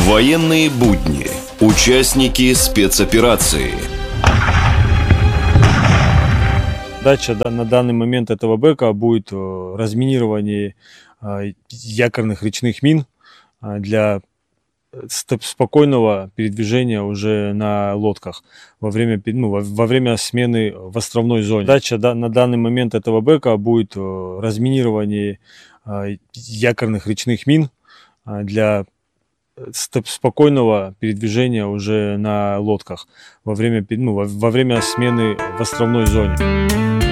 Военные будни. Участники спецоперации. Задача на данный момент этого БЭКа будет разминирование якорных речных мин для спокойного передвижения уже на лодках во время смены в островной зоне. Задача на данный момент этого БЭКа будет разминирование якорных речных мин для спокойного передвижения уже на лодках во время смены в островной зоне.